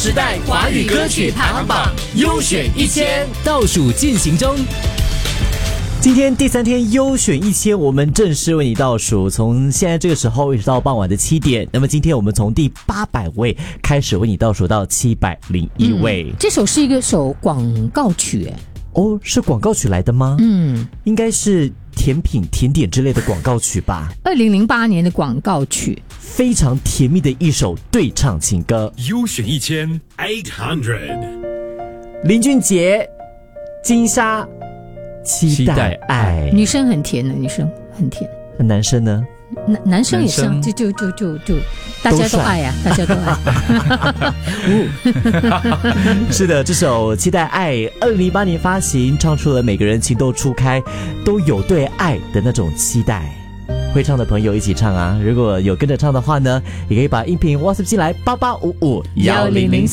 时代华语歌曲排行榜优选1000倒数进行中。 今天第3天优选1000，我们正式为你倒数，从现在这个时候一直到傍晚的7点。那么今天我们从第800位开始为你倒数到701位。 这首是一首广告曲哦，是广告曲来的吗？应该是甜品甜点之类的广告曲吧。 2008年的广告曲， 非常甜蜜的一首对唱情歌。 优选1800， 林俊杰、金莎，期待爱。 女生很甜的，女生很甜。 男生呢？ 男生也是，就大家都爱啊，大家都爱。 是的，这首《期待爱》2008年发行，唱出了每个人情窦初开都有对爱的那种期待。会唱的朋友一起唱啊！如果有跟着唱的话呢，也可以把音频 WhatsApp 进来88551004